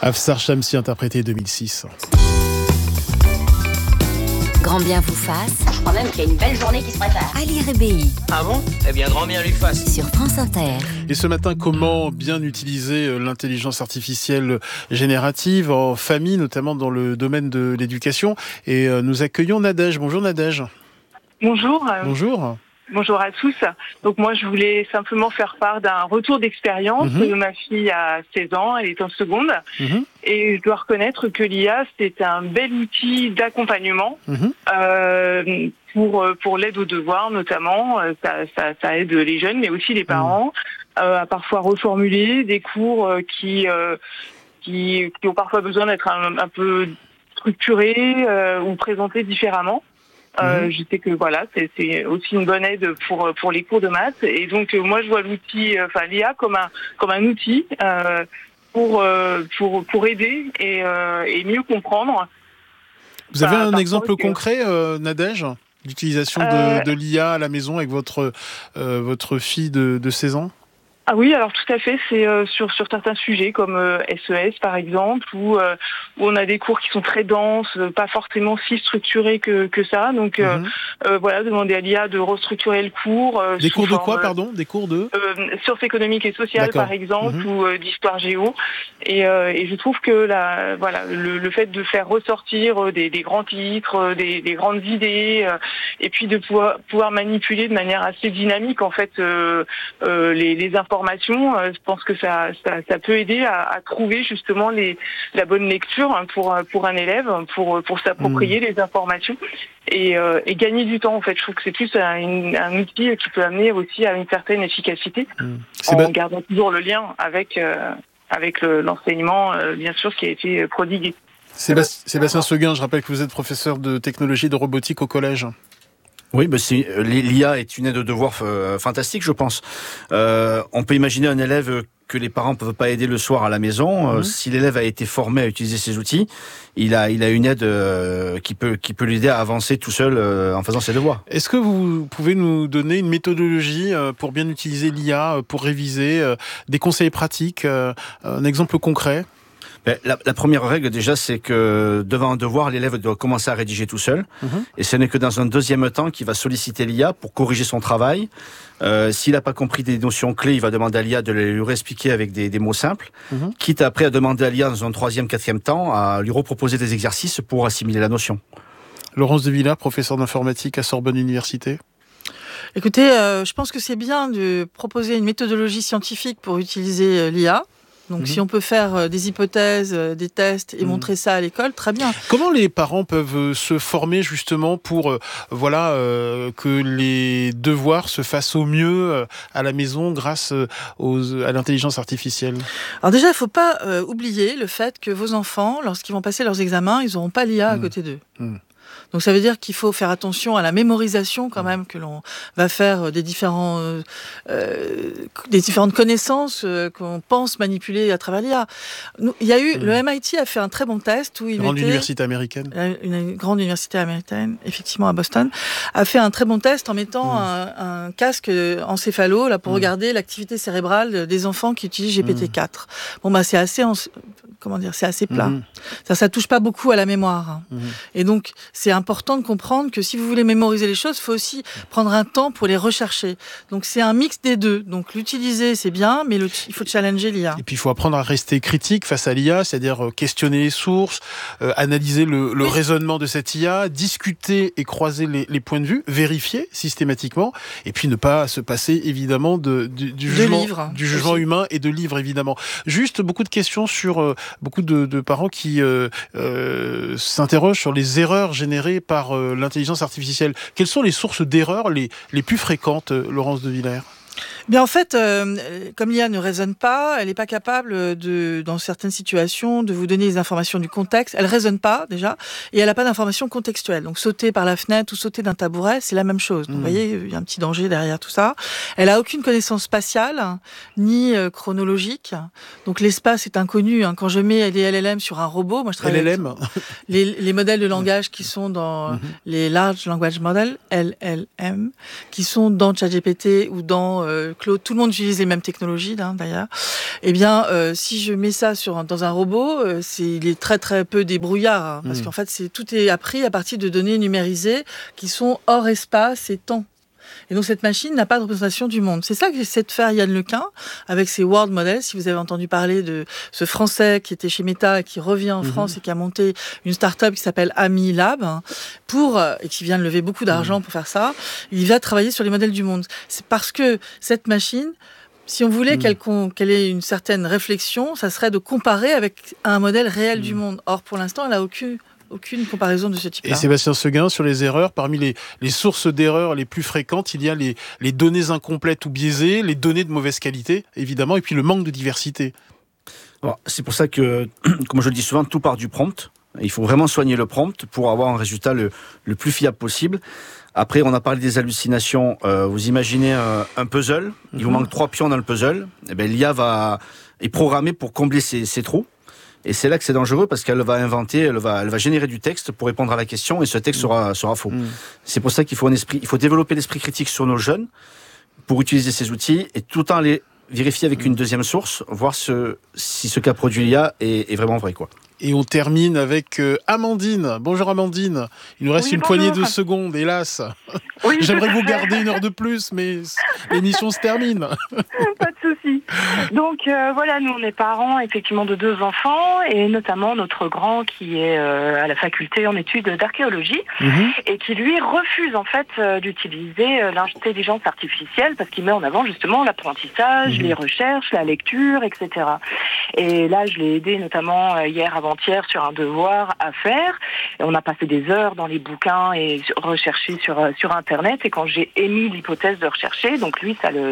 Afsar Shamsi, interprété 2006. Grand bien vous fasse. Je crois même qu'il y a une belle journée qui se prépare. Ali Rebéi. Ah bon ? Eh bien, grand bien lui fasse. Sur France Inter. Et ce matin, comment bien utiliser l'intelligence artificielle générative en famille, notamment dans le domaine de l'éducation. Et nous accueillons Nadège. Bonjour Nadège. Bonjour. Bonjour. Bonjour à tous. Donc moi, je voulais simplement faire part d'un retour d'expérience. Ma fille a 16 ans, elle est en seconde. Et je dois reconnaître que l'IA, c'est un bel outil d'accompagnement pour l'aide aux devoirs notamment. Ça aide les jeunes, mais aussi les parents à parfois reformuler des cours qui ont parfois besoin d'être un peu structurés ou présentés différemment. Je sais que voilà, c'est aussi une bonne aide pour les cours de maths. Et donc moi je vois l'IA comme un outil pour aider et mieux comprendre. Vous avez un exemple concret, Nadège, d'utilisation de l'IA à la maison avec votre fille de 16 ans? Ah oui, alors tout à fait, c'est sur certains sujets comme SES par exemple, où on a des cours qui sont très denses, pas forcément si structurés que ça. Donc voilà, demander à l'IA de restructurer le cours. Des cours de quoi, pardon ? Des cours de sciences économiques et sociales par exemple, ou d'histoire géo. Et je trouve que le fait de faire ressortir des grands titres, des grandes idées, et puis de pouvoir manipuler de manière assez dynamique en fait les informations, je pense que ça peut aider à trouver justement la bonne lecture pour un élève, pour s'approprier les informations et gagner du temps en fait. Je trouve que c'est plus un outil qui peut amener aussi à une certaine efficacité en gardant toujours le lien avec l'enseignement bien sûr qui a été prodigué. Sébastien Seguin, je rappelle que vous êtes professeur de technologie de robotique au collège. Oui, l'IA est une aide de devoir fantastique, je pense. On peut imaginer un élève que les parents ne peuvent pas aider le soir à la maison. Si l'élève a été formé à utiliser ces outils, il a une aide qui peut l'aider à avancer tout seul en faisant ses devoirs. Est-ce que vous pouvez nous donner une méthodologie pour bien utiliser l'IA, pour réviser, des conseils pratiques, un exemple concret ? La première règle déjà, c'est que devant un devoir, l'élève doit commencer à rédiger tout seul. Et ce n'est que dans un deuxième temps qu'il va solliciter l'IA pour corriger son travail. S'il n'a pas compris des notions clés, il va demander à l'IA de lui réexpliquer avec des mots simples. Quitte après à demander à l'IA dans un troisième, quatrième temps à lui reproposer des exercices pour assimiler la notion. Laurence de Villard, professeure d'informatique à Sorbonne Université. Écoutez, je pense que c'est bien de proposer une méthodologie scientifique pour utiliser l'IA. Donc si on peut faire des hypothèses, des tests et montrer ça à l'école, très bien. Comment les parents peuvent se former justement pour que les devoirs se fassent au mieux à la maison grâce à l'intelligence artificielle ? Alors déjà, il ne faut pas oublier le fait que vos enfants, lorsqu'ils vont passer leurs examens, ils n'auront pas l'IA à côté d'eux. Donc ça veut dire qu'il faut faire attention à la mémorisation quand même que l'on va faire des différentes connaissances qu'on pense manipuler à travers l'IA. Il y a eu le MIT a fait un très bon test où il grande université américaine. Une grande université américaine, effectivement à Boston, a fait un très bon test en mettant un casque encéphalo là pour regarder l'activité cérébrale des enfants qui utilisent GPT-4. C'est assez c'est assez plat. Ça touche pas beaucoup à la mémoire. Et donc, c'est important de comprendre que si vous voulez mémoriser les choses, il faut aussi prendre un temps pour les rechercher. Donc, c'est un mix des deux. Donc, l'utiliser, c'est bien, mais il faut challenger l'IA. Et puis, il faut apprendre à rester critique face à l'IA, c'est-à-dire questionner les sources, analyser le raisonnement de cette IA, discuter et croiser les points de vue, vérifier systématiquement, et puis ne pas se passer, évidemment, du jugement humain et de livres, évidemment. Juste, beaucoup de questions sur beaucoup de parents qui s'interrogent sur les erreurs générées par l'intelligence artificielle. Quelles sont les sources d'erreurs les plus fréquentes, Laurence de Villers ? Bien, en fait, comme l'IA ne raisonne pas, elle n'est pas capable dans certaines situations, de vous donner les informations du contexte. Elle raisonne pas, déjà, et elle n'a pas d'informations contextuelles. Donc, sauter par la fenêtre ou sauter d'un tabouret, c'est la même chose. Donc, vous voyez, il y a un petit danger derrière tout ça. Elle a aucune connaissance spatiale, ni chronologique. Donc, l'espace est inconnu. Quand je mets les LLM sur un robot, moi, je travaille LLM les modèles de langage qui sont dans les Large Language Models, LLM, qui sont dans ChatGPT ou dans évidemment, Claude, tout le monde utilise les mêmes technologies, d'ailleurs. Eh bien, si je mets ça dans un robot, il est très très peu débrouillard, parce qu'en fait, tout est appris à partir de données numérisées qui sont hors espace et temps. Et donc cette machine n'a pas de représentation du monde. C'est ça que j'essaie de faire Yann Lequin avec ses World Models. Si vous avez entendu parler de ce Français qui était chez Meta et qui revient en France et qui a monté une start-up qui s'appelle Ami Lab et qui vient de lever beaucoup d'argent pour faire ça, il va travailler sur les modèles du monde. C'est parce que cette machine, si on voulait qu'elle ait une certaine réflexion, ça serait de comparer avec un modèle réel du monde. Or, pour l'instant, elle n'a aucune comparaison de ce type-là. Et Sébastien Seguin, sur les erreurs, parmi les sources d'erreurs les plus fréquentes, il y a les données incomplètes ou biaisées, les données de mauvaise qualité, évidemment, et puis le manque de diversité. Alors, c'est pour ça que, comme je le dis souvent, tout part du prompt. Il faut vraiment soigner le prompt pour avoir un résultat le plus fiable possible. Après, on a parlé des hallucinations. Vous imaginez un puzzle, il vous manque 3 pions dans le puzzle. Eh bien, l'IA est programmée pour combler ces trous. Et c'est là que c'est dangereux parce qu'elle va inventer, elle va générer du texte pour répondre à la question et ce texte sera faux. C'est pour ça qu'il faut développer l'esprit critique sur nos jeunes pour utiliser ces outils et tout en les vérifier avec une deuxième source, voir si ce qu'a produit l'IA est vraiment vrai, quoi. Et on termine avec Amandine. Bonjour Amandine. Il nous reste une poignée de secondes, hélas. Oui, j'aimerais vous garder 1 heure de plus, mais l'émission se termine. Pas de souci. Donc voilà, nous on est parents effectivement de 2 enfants et notamment notre grand qui est à la faculté en études d'archéologie et qui lui refuse en fait d'utiliser l'intelligence artificielle parce qu'il met en avant justement l'apprentissage, les recherches, la lecture, etc. Et là je l'ai aidé notamment hier avant-hier sur un devoir à faire. Et on a passé des heures dans les bouquins et recherché sur Internet. Et quand j'ai émis l'hypothèse de rechercher, donc lui, ça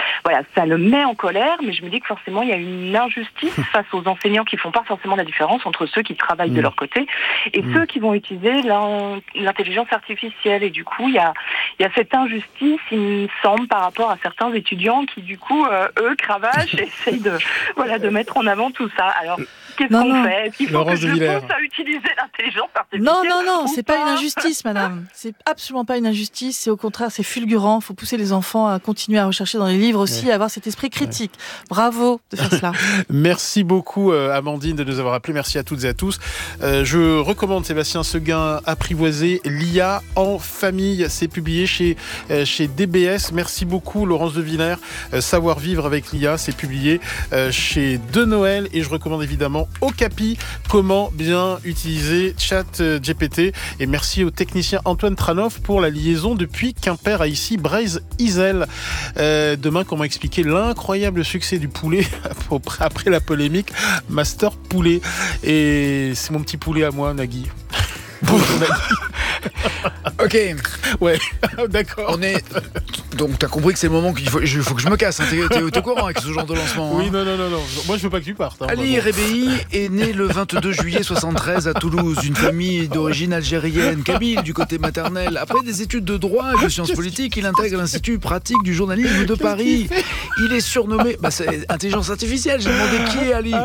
le met en colère. Mais je me dis que forcément, il y a une injustice face aux enseignants qui font pas forcément la différence entre ceux qui travaillent de leur côté et ceux qui vont utiliser l'intelligence artificielle. Et du coup, il y a cette injustice, il me semble, par rapport à certains étudiants qui, du coup, eux, cravachent et essayent de mettre en avant tout ça. Alors, qu'est-ce qu'on fait? Est-ce qu'il faut que je pousse à utiliser l'intelligence artificielle? Non, c'est pas une injustice, madame. C'est absolument pas une injustice. C'est au contraire, c'est fulgurant. Il faut pousser les enfants à continuer à rechercher dans les livres aussi, à avoir cet esprit critique. Bravo de faire cela. Merci beaucoup, Amandine, de nous avoir appelés. Merci à toutes et à tous. Je recommande Sébastien Seguin, Apprivoiser l'IA en famille. C'est publié chez DBS. Merci beaucoup, Laurence de Villers. Savoir vivre avec l'IA, c'est publié chez De Noël. Et je recommande évidemment Okapi, comment bien utiliser ChatGPT. Et merci au technicien Antoine Tranoff pour la liaison depuis Quimper à ici Braise-Isel. Demain, comment expliquer l'incroyable succès du poulet après la polémique Master Poulet. Et c'est mon petit poulet à moi, Nagui. Bonjour Nagui. Ok. Ouais, d'accord. Donc t'as compris que c'est le moment qu'il faut que je me casse. Hein. T'es au courant avec ce genre de lancement. Oui, hein. non. Moi je veux pas que tu partes. Hein, Ali Rebéi est né le 22 juillet 73 à Toulouse, une famille d'origine algérienne, kabyle du côté maternel. Après des études de droit et de sciences politiques, il intègre l'Institut pratique du journalisme de Paris. Il est surnommé, c'est intelligence artificielle. J'ai demandé qui est Ali.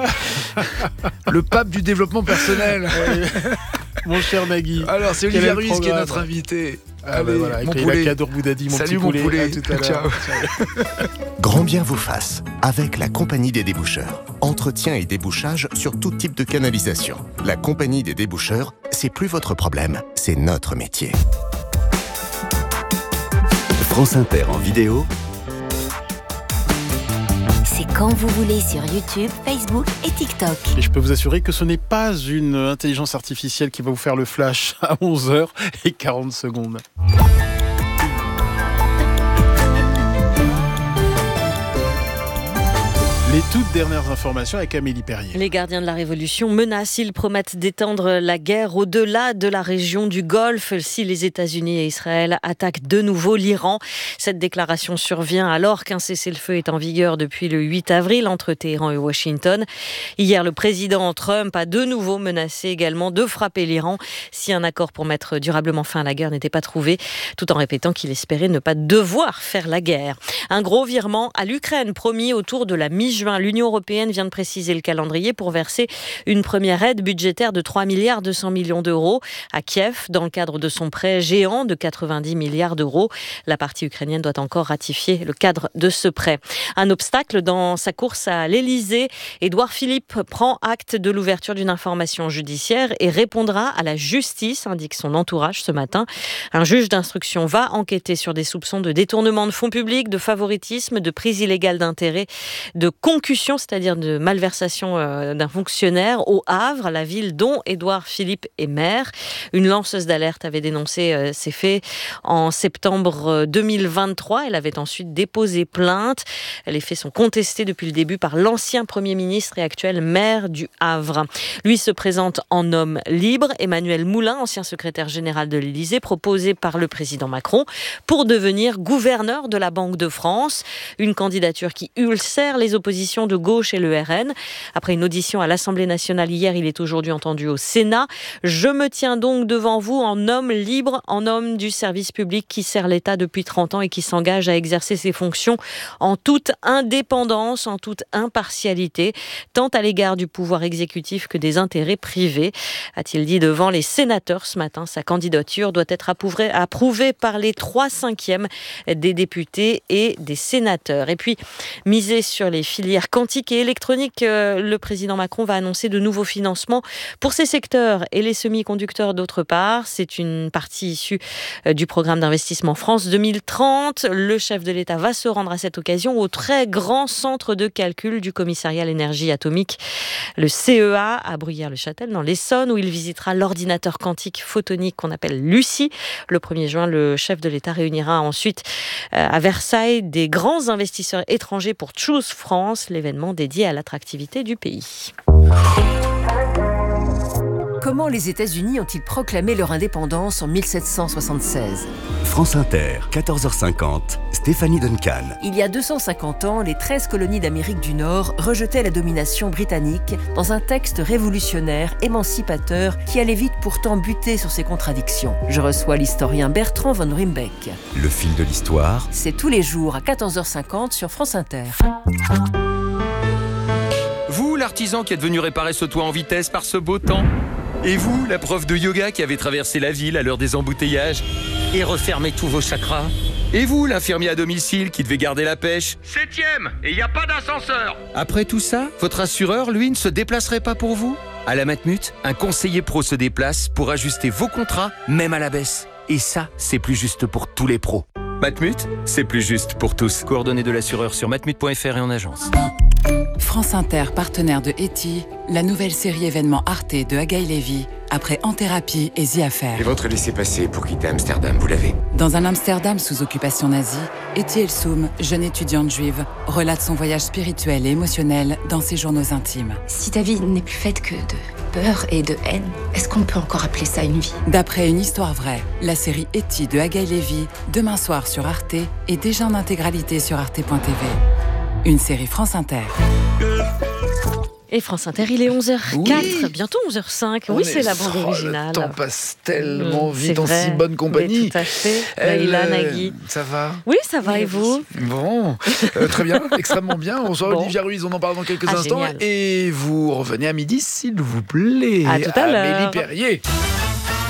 Le pape du développement personnel. Mon cher Nagui. Alors c'est Olivier Ruiz qui est notre invité. Allez, voilà, avec les Kadour Boudadi, Salut mon poulet. À tout à Ciao. Grand bien vous fasse, avec la Compagnie des déboucheurs. Entretien et débouchage sur tout type de canalisation. La Compagnie des déboucheurs, c'est plus votre problème, c'est notre métier. France Inter en vidéo. C'est quand vous voulez sur YouTube, Facebook et TikTok. Et je peux vous assurer que ce n'est pas une intelligence artificielle qui va vous faire le flash à 11h40. Les toutes dernières informations avec Amélie Perrier. Les gardiens de la Révolution menacent, ils promettent d'étendre la guerre au-delà de la région du Golfe si les États-Unis et Israël attaquent de nouveau l'Iran. Cette déclaration survient alors qu'un cessez-le-feu est en vigueur depuis le 8 avril entre Téhéran et Washington. Hier, le président Trump a de nouveau menacé également de frapper l'Iran si un accord pour mettre durablement fin à la guerre n'était pas trouvé, tout en répétant qu'il espérait ne pas devoir faire la guerre. Un gros virement à l'Ukraine promis autour de la mi-juin. juin. L'Union européenne vient de préciser le calendrier pour verser une première aide budgétaire de 3 milliards 200 millions d'euros à Kiev dans le cadre de son prêt géant de 90 milliards d'euros. La partie ukrainienne doit encore ratifier le cadre de ce prêt. Un obstacle dans sa course à l'Elysée. Édouard Philippe prend acte de l'ouverture d'une information judiciaire et répondra à la justice, indique son entourage ce matin. Un juge d'instruction va enquêter sur des soupçons de détournement de fonds publics, de favoritisme, de prise illégale d'intérêt, de concussion, c'est-à-dire de malversation d'un fonctionnaire au Havre, la ville dont Édouard Philippe est maire. Une lanceuse d'alerte avait dénoncé ces faits en septembre 2023. Elle avait ensuite déposé plainte. Les faits sont contestés depuis le début par l'ancien Premier ministre et actuel maire du Havre. Lui se présente en homme libre. Emmanuel Moulin, ancien secrétaire général de l'Élysée, proposé par le président Macron pour devenir gouverneur de la Banque de France. Une candidature qui ulcère les oppositions de gauche et le RN. Après une audition à l'Assemblée nationale hier, il est aujourd'hui entendu au Sénat. Je me tiens donc devant vous en homme libre, en homme du service public qui sert l'État depuis 30 ans et qui s'engage à exercer ses fonctions en toute indépendance, en toute impartialité, tant à l'égard du pouvoir exécutif que des intérêts privés, a-t-il dit devant les sénateurs ce matin. Sa candidature doit être approuvée par les 3/5 des députés et des sénateurs. Et puis, miser sur les filières quantiques et électroniques, le président Macron va annoncer de nouveaux financements pour ces secteurs et les semi-conducteurs d'autre part. C'est une partie issue du programme d'investissement France 2030. Le chef de l'État va se rendre à cette occasion au très grand centre de calcul du commissariat à l'énergie atomique, le CEA, à Bruyères-le-Châtel, dans l'Essonne, où il visitera l'ordinateur quantique photonique qu'on appelle Lucie. Le 1er juin, le chef de l'État réunira ensuite à Versailles des grands investisseurs étrangers pour Choose France, l'événement dédié à l'attractivité du pays. Comment les États-Unis ont-ils proclamé leur indépendance en 1776 ? France Inter, 14h50, Stéphanie Duncan. Il y a 250 ans, les 13 colonies d'Amérique du Nord rejetaient la domination britannique dans un texte révolutionnaire, émancipateur, qui allait vite pourtant buter sur ses contradictions. Je reçois l'historien Bertrand von Rimbeck. Le fil de l'histoire. C'est tous les jours à 14h50 sur France Inter. Vous, l'artisan qui est venu réparer ce toit en vitesse par ce beau temps. Et vous, la prof de yoga qui avait traversé la ville à l'heure des embouteillages et refermé tous vos chakras. Et vous, l'infirmier à domicile qui devait garder la pêche. 7e, et il n'y a pas d'ascenseur. Après tout ça, votre assureur, lui, ne se déplacerait pas pour vous ? À la Matmut, un conseiller pro se déplace pour ajuster vos contrats, même à la baisse. Et ça, c'est plus juste pour tous les pros. Matmut, c'est plus juste pour tous. Coordonnées de l'assureur sur matmut.fr et en agence. France Inter, partenaire de Eti, la nouvelle série événement Arte de Agaï Lévy, après En Thérapie et The Affair. Et votre laissez-passer pour quitter Amsterdam, vous l'avez ? Dans un Amsterdam sous occupation nazie, Eti Elsoum, jeune étudiante juive, relate son voyage spirituel et émotionnel dans ses journaux intimes. Si ta vie n'est plus faite que de peur et de haine, est-ce qu'on peut encore appeler ça une vie ? D'après une histoire vraie, la série Eti de Agaï Lévy, demain soir sur Arte et déjà en intégralité sur arte.tv. Une série France Inter. Et France Inter, il est 11h04, bientôt 11h05. Oui, c'est la bande originale. Le temps passe tellement vite en vrai. si bonne compagnie. Mais tout à fait. Leïla, Nagui. Ça va ? Oui, ça va, et vous ? Bon, très bien, extrêmement bien. On reçoit Olivia Ruiz, on en parle dans quelques instants. Génial. Et vous revenez à midi, s'il vous plaît. À tout à l'heure. Amélie Perrier.